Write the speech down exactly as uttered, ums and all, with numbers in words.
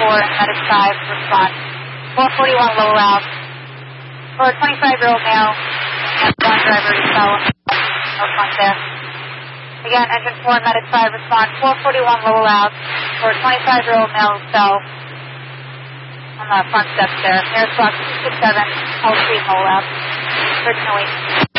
four and medic five, response. four forty-one low loud. For a twenty-five-year-old male, and one driver who fell. No front there. Again, engine four, medic five, response. four forty-one low loud. For a twenty-five-year-old male who fell on the front steps there. Nearest box two six seven, L three low loud. Originally.